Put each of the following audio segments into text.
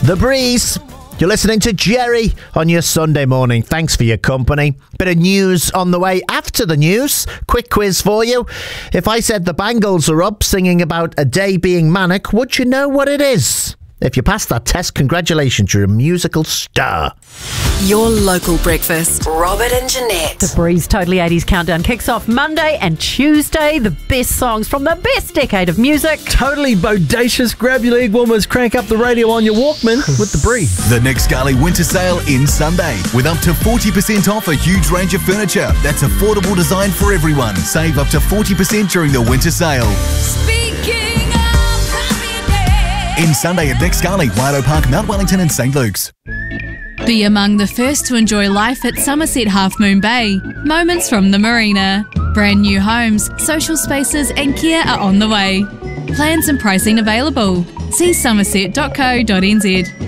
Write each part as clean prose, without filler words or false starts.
The Breeze. You're listening to Jerry on your Sunday morning. Thanks for your company. Bit of news on the way after the news. Quick quiz for you. If I said the Bangles are up singing about a day being manic, would you know what it is? If you passed that test, congratulations, you're a musical star. Your local breakfast. Robert and Jeanette. The Breeze Totally 80s Countdown kicks off Monday and Tuesday. The best songs from the best decade of music. Totally bodacious. Grab your leg warmers, crank up the radio on your Walkman with The Breeze. The Nick Scali Winter Sale ends Sunday with up to 40% off a huge range of furniture that's affordable design for everyone. Save up to 40% during the winter sale. In Sunday at Nick Scali, Waido Park, Mount Wellington and St Luke's. Be among the first to enjoy life at Somerset Half Moon Bay. Moments from the Marina. Brand new homes, social spaces and care are on the way. Plans and pricing available. See somerset.co.nz.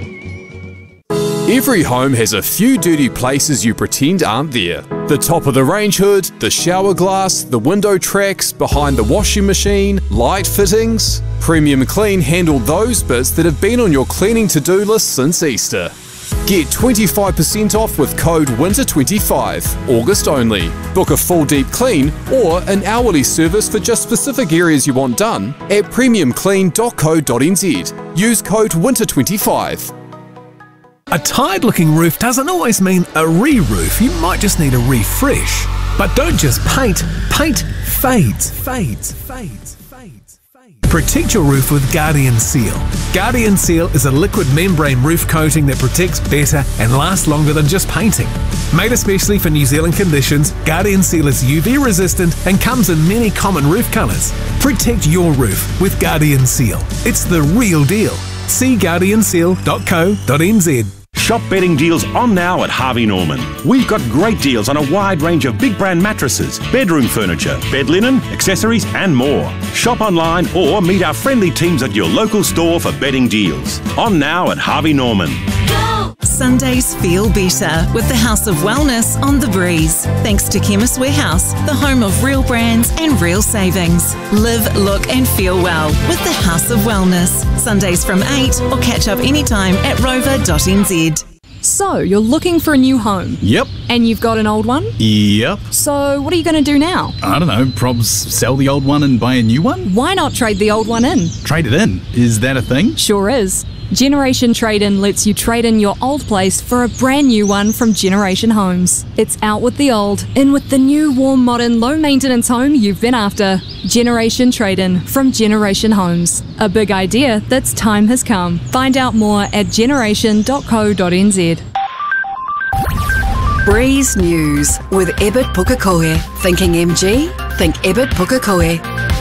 Every home has a few dirty places you pretend aren't there. The top of the range hood, the shower glass, the window tracks, behind the washing machine, light fittings. Premium Clean handle those bits that have been on your cleaning to-do list since Easter. Get 25% off with code WINTER25, August only. Book a full deep clean or an hourly service for just specific areas you want done at premiumclean.co.nz. Use code WINTER25. A tired-looking roof doesn't always mean a re-roof. You might just need a refresh. But don't just paint. Paint fades. Protect your roof with Guardian Seal. Guardian Seal is a liquid membrane roof coating that protects better and lasts longer than just painting. Made especially for New Zealand conditions, Guardian Seal is UV resistant and comes in many common roof colours. Protect your roof with Guardian Seal. It's the real deal. See guardianseal.co.nz. Shop bedding deals on now at Harvey Norman. We've got great deals on a wide range of big brand mattresses, bedroom furniture, bed linen, accessories and more. Shop online or meet our friendly teams at your local store for bedding deals. On now at Harvey Norman. Sundays feel better with the House of Wellness on The Breeze. Thanks to Chemist Warehouse, the home of real brands and real savings. Live, look and feel well with the House of Wellness. Sundays from 8 or catch up anytime at rover.nz. So, you're looking for a new home? Yep. And you've got an old one? Yep. So, what are you going to do now? I don't know, probs sell the old one and buy a new one? Why not trade the old one in? Trade it in? Is that a thing? Sure is. Generation Trade-In lets you trade in your old place for a brand new one from Generation Homes. It's out with the old, in with the new, warm, modern, low-maintenance home you've been after. Generation Trade-In from Generation Homes. A big idea that's time has come. Find out more at generation.co.nz. Breeze News with Ebert Pukekohe. Thinking MG? Think Ebert Pukekohe.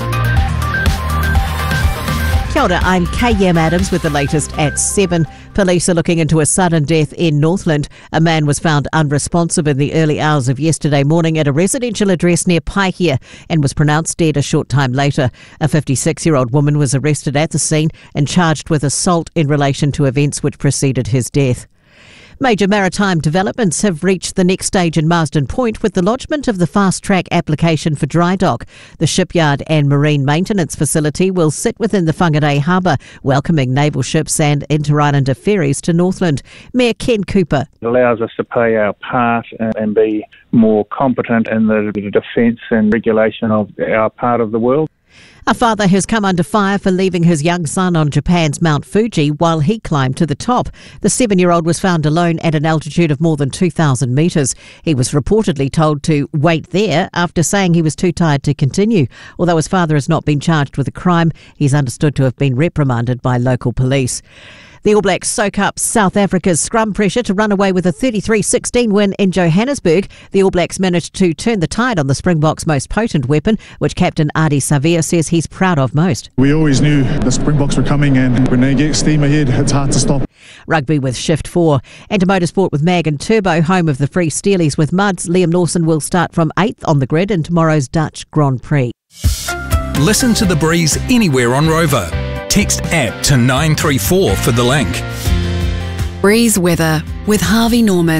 Kia ora, I'm KM Adams with the latest at 7. Police are looking into a sudden death in Northland. A man was found unresponsive in the early hours of yesterday morning at a residential address near Paihia and was pronounced dead a short time later. A 56-year-old woman was arrested at the scene and charged with assault in relation to events which preceded his death. Major maritime developments have reached the next stage in Marsden Point with the lodgement of the fast-track application for dry dock. The shipyard and marine maintenance facility will sit within the Whangarei Harbour, welcoming naval ships and inter-islander ferries to Northland. Mayor Ken Cooper. It allows us to play our part and be more competent in the defence and regulation of our part of the world. A father has come under fire for leaving his young son on Japan's Mount Fuji while he climbed to the top. The 7-year-old was found alone at an altitude of more than 2,000 metres. He was reportedly told to wait there after saying he was too tired to continue. Although his father has not been charged with a crime, he's understood to have been reprimanded by local police. The All Blacks soak up South Africa's scrum pressure to run away with a 33-16 win in Johannesburg. The All Blacks managed to turn the tide on the Springboks' most potent weapon, which captain Ardie Savea says he's proud of most. We always knew the Springboks were coming, and when they get steam ahead, it's hard to stop. Rugby with Shift 4. And to motorsport with Mag and Turbo, home of the Free Steelies with Muds. Liam Lawson will start from 8th on the grid in tomorrow's Dutch Grand Prix. Listen to The Breeze anywhere on Rover. Text app to 934 for the link. Breeze weather with Harvey Norman.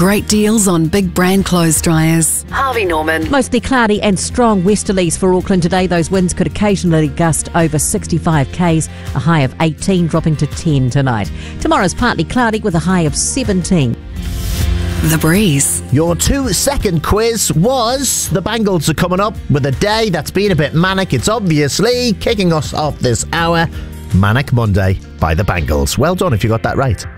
great deals on big brand clothes dryers. Harvey Norman. Mostly cloudy and strong westerlies for Auckland today. Those winds could occasionally gust over 65 k's, a high of 18 dropping to 10 tonight. Tomorrow's partly cloudy with a high of 17. The Breeze. Your 2-second quiz was the Bangles are coming up with a day that's been a bit manic. It's obviously kicking us off this hour. Manic Monday by the Bangles. Well done if you got that right.